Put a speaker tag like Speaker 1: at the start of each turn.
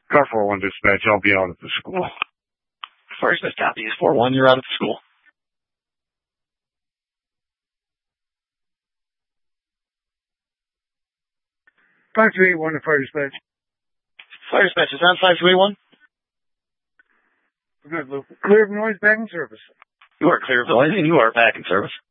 Speaker 1: Car 4-1 dispatch, I'll be out at the school.
Speaker 2: First dispatch copy is 4-1, you're out at the school.
Speaker 3: 5281 to fire dispatch.
Speaker 2: Fire dispatch is on 5281.
Speaker 3: Good, Lou. Clear of noise, back in service.
Speaker 2: You are clear of noise, and you are back in service.